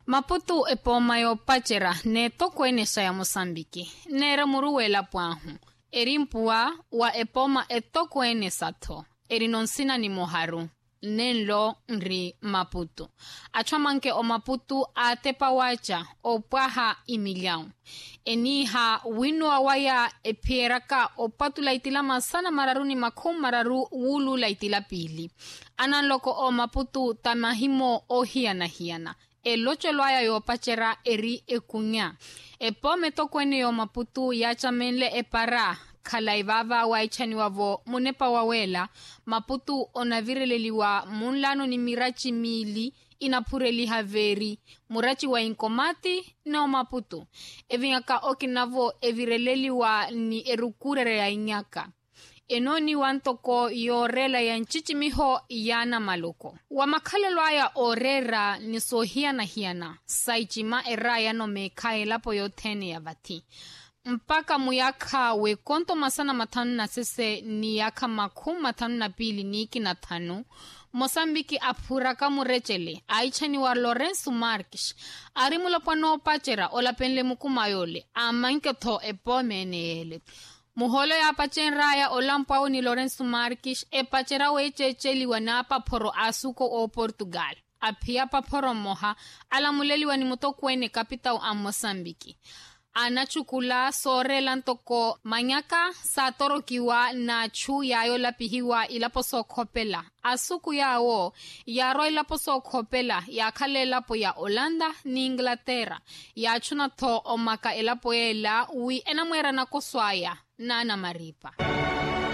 Maputo e poma yo pachera ne tokwene sa ya Mosambiki. Nera muruwela puahu. Erimpua wa e poma e tokwene sato. Eri nonsina ni moharu. Nenlo nri Maputo. Achamanke o Maputo a tepawacha o paha imilyao. Eniha winu awaya e pieraka o patu laitila masana mararuni makum mararu wulu laitila pili. Anan loko o Maputo tamahimo o hiana. E locho loaya yo pachera eri e kunya. E pome tokwene yo Maputo ya chamenle e para. Kalaivava waichani wavo munepa wawela. Maputo onavireleliwa munlano ni mirachi mili inapureli haveri. Murachi wa inkomati no Maputo. Evinyaka okinavo evireleliwa ni erukurere ya inyaka. Enoni wantoko yorela ya nchichimiho yana maloko. Wamakhalelwaya orera ni hiana. Saichima eraya no mekae lapo yotene ya vati. Mpaka muyaka we konto masana matanu na sese ni yaka makum matanu na pili ni iki na tanu. Mosambiki apuraka murechele. Aichani wa Lourenço Marques. Arimula pano pachera ola penle mukumayole. Amanke to epome enele. Muholo ya pachen raya olampao ni Lourenço Marques e pachera wechecheli wanapa poro asuko o Portugal. Apia paporo moha alamuleli wani mutokwene kapitao a Mosambiki. Anachukula sore lantoko manyaka satorokiwa na chu yayo lapihiwa ilaposo kopela. Asuku yao yaro ilaposo kopela ya kale lapo ya Holanda ni Inglaterra. Ya chuna to omaka ilapo ela ui enamwera na koswaya na maripa.